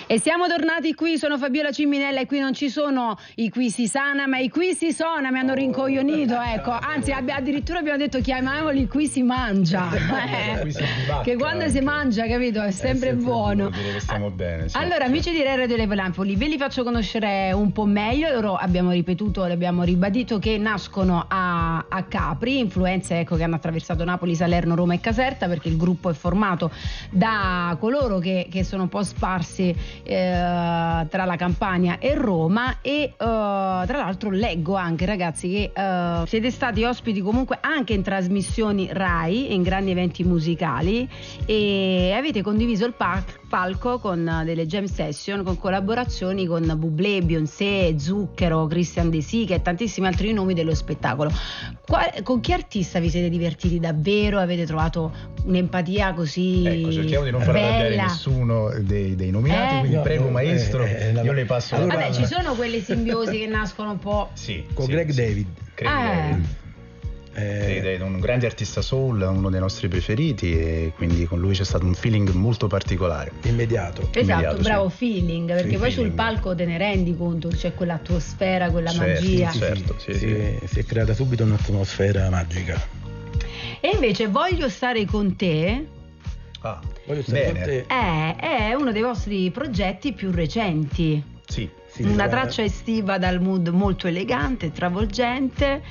E siamo tornati qui, sono Fabiola Ciminella e qui non ci sono i qui si sana, ma i qui si sona, mi hanno rincoglionito, ecco. Anzi, addirittura abbiamo detto chiamiamoli qui si mangia. Qui si bivacca, che quando anche. Si mangia, capito? È sempre buono. Vuol dire che stiamo bene. Sì, Allora, amici di Radio Le Napoli, ve li faccio conoscere un po' meglio. Loro abbiamo ripetuto, l'abbiamo ribadito che nascono a Capri, influenze ecco che hanno attraversato Napoli, Salerno, Roma e Caserta, perché il gruppo è formato da coloro che sono un po' sparsi tra la Campania e Roma e tra l'altro leggo anche, ragazzi, che siete stati ospiti comunque anche in trasmissioni Rai, in grandi eventi musicali, e avete condiviso il palco con delle jam session, con collaborazioni con Bublé, Beyoncé, Zucchero, Christian De Sica e tantissimi altri nomi dello spettacolo. Con che artista vi siete divertiti davvero? Avete trovato un'empatia così ecco, cerchiamo di non far arrabbiare nessuno dei nominati, quindi prego maestro, io le passo allora, vabbè, ci sono quelle simbiosi che nascono un po'. Sì, con sì, Greg sì. David. È un grande artista soul, uno dei nostri preferiti, e quindi con lui c'è stato un feeling molto particolare, immediato. Esatto, bravo, sì. feeling, perché poi sul palco te ne rendi conto, c'è quell'atmosfera, quella magia. Certo, si è creata subito un'atmosfera magica. E invece Voglio stare con te Voglio stare con te è uno dei vostri progetti più recenti. Sì. Una traccia estiva dal mood molto elegante, travolgente,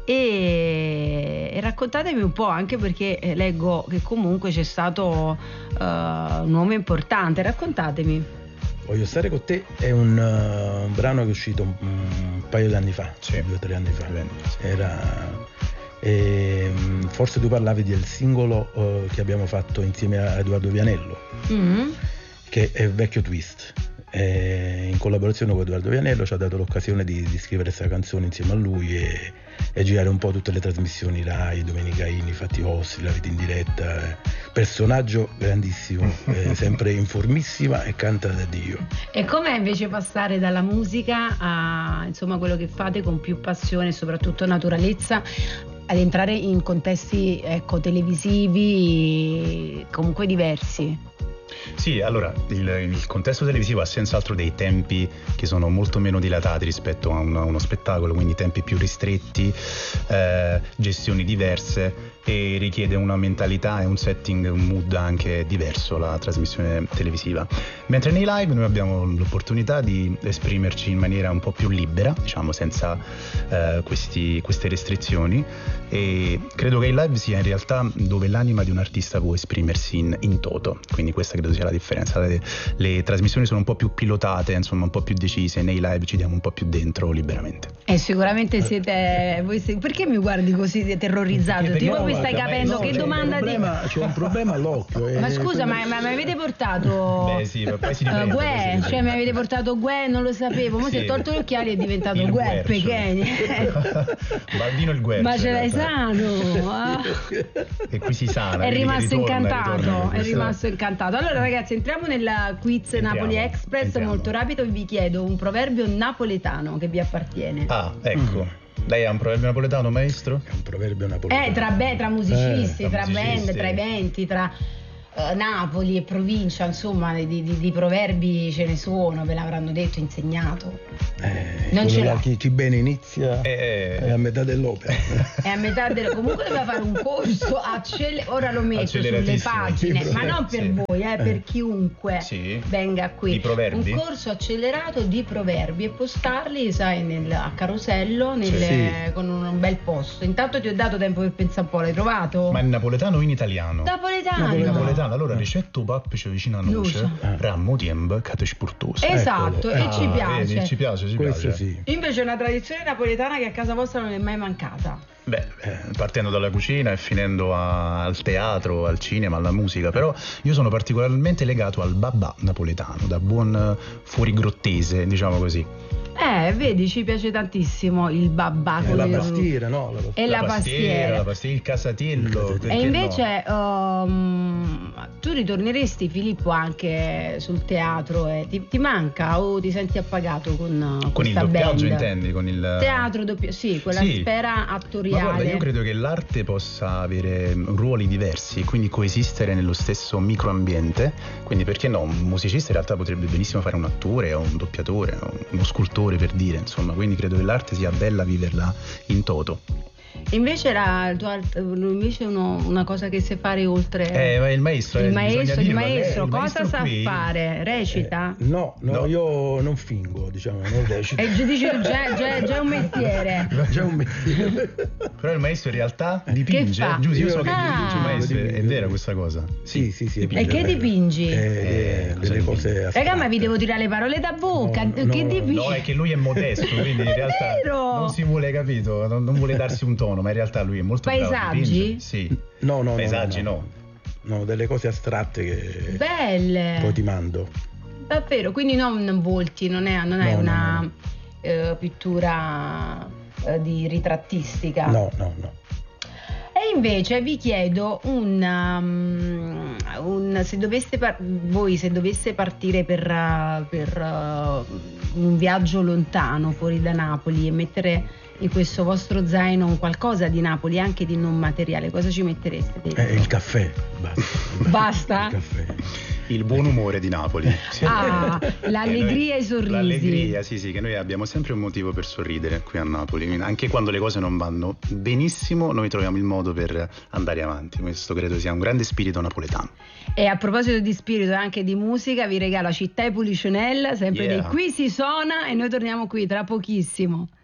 e raccontatemi un po', anche perché leggo che comunque c'è stato un uomo importante, raccontatemi. Voglio stare con te è un brano che è uscito un paio di anni fa, 2 o 3 anni fa. Forse tu parlavi del singolo che abbiamo fatto insieme a Edoardo Vianello, che è Vecchio Twist. In collaborazione con Edoardo Vianello ci ha dato l'occasione di scrivere questa canzone insieme a lui e girare un po' tutte le trasmissioni Rai, Domenicaini, Fatti Vostri, La Vita in Diretta. Personaggio grandissimo, sempre in formissima e canta da Dio. E com'è invece passare dalla musica a insomma quello che fate con più passione e soprattutto naturalezza, ad entrare in contesti televisivi comunque diversi? Sì, allora il contesto televisivo ha senz'altro dei tempi che sono molto meno dilatati rispetto a uno spettacolo, quindi tempi più ristretti, gestioni diverse, e richiede una mentalità e un setting, un mood anche diverso la trasmissione televisiva. Mentre nei live noi abbiamo l'opportunità di esprimerci in maniera un po' più libera, diciamo senza queste restrizioni, e credo che il live sia in realtà dove l'anima di un artista può esprimersi in toto, quindi questa credo sia la differenza. Le trasmissioni sono un po' più pilotate, insomma un po' più decise, nei live ci diamo un po' più dentro liberamente. E sicuramente siete perché mi guardi così terrorizzato? Tipo mi stai capendo che domanda c'è un problema all'occhio. Ma scusa, ma mi avete portato Beh sì, poi si riprende, Guè, cioè mi avete portato Guè, non lo sapevo, ma si è tolto gli occhiali e è diventato Guè Pechegni. Baldino il Guercio. Ma ce l'hai sano? E qui si sana. È rimasto incantato, ritorna. è rimasto incantato. Allora ragazzi, entriamo nella quiz Napoli Express, molto rapido. Vi chiedo un proverbio napoletano che vi appartiene. Ecco. Lei ha un proverbio napoletano, maestro? È un proverbio napoletano. Tra musicisti, tra band, tra eventi, tra Napoli e provincia, insomma, di proverbi ce ne sono, ve l'avranno detto, insegnato. Non ce l'ha. Chi bene inizia è a metà dell'opera. È a metà comunque doveva fare un corso ora lo metto sulle pagine, ma non per voi, per chiunque venga qui. Di proverbi? Un corso accelerato di proverbi e postarli, sai, a carosello con un bel posto. Intanto ti ho dato tempo per pensare un po', l'hai trovato? Ma in napoletano o in italiano? Napoletano. Allora ricetto pappice vicino a noce, rammo tiemb cate spurtoso. Esatto, e ci piace. Vedi, ci piace. Sì. Invece è una tradizione napoletana che a casa vostra non è mai mancata. Beh, partendo dalla cucina e finendo al teatro, al cinema, alla musica, però io sono particolarmente legato al babà napoletano, da buon fuorigrottese, diciamo così. Vedi, ci piace tantissimo il babà con la pastiera, no? La pastiera, il casatiello. E invece tu ritorneresti, Filippo, anche sul teatro? Ti manca o ti senti appagato con questa il doppiaggio, band? intendi? Con il teatro sì, quella sfera attoriale. Ma guarda, io credo che l'arte possa avere ruoli diversi, quindi coesistere nello stesso microambiente. Quindi perché no? Un musicista in realtà potrebbe benissimo fare un attore o un doppiatore o uno scultore, per dire, insomma. Quindi credo che l'arte sia bella viverla in toto. Invece invece una cosa che sai fare oltre il maestro cosa sa fare? Recita? No, io non fingo, diciamo, non recito. Dice già un mestiere. Già un mestiere. Però il maestro in realtà dipinge. Giusto, io so che dipinge il maestro, è vera questa cosa? Sì. E che dipingi? Delle cose astratte. Raga, ma vi devo tirare le parole da bocca. Che dipingi? No, è che lui è modesto, quindi in realtà non si vuole, capito? Non vuole darsi un tono, ma in realtà lui è molto paesaggi? Bravo. Sì. No. Paesaggi no. No, delle cose astratte che belle. Poi ti mando. Davvero, quindi non volti, non hai una pittura di ritrattistica. No. E invece vi chiedo se doveste partire per un viaggio lontano fuori da Napoli e mettere in questo vostro zaino un qualcosa di Napoli, anche di non materiale, cosa ci mettereste dentro? Il caffè, basta? Il caffè. Il buon umore di Napoli. Sì. L'allegria e i sorrisi. L'allegria, sì, che noi abbiamo sempre un motivo per sorridere qui a Napoli. Anche quando le cose non vanno benissimo, noi troviamo il modo per andare avanti. Questo credo sia un grande spirito napoletano. E a proposito di spirito e anche di musica, vi regalo Città e Policionella, sempre dei Qui si suona, e noi torniamo qui tra pochissimo.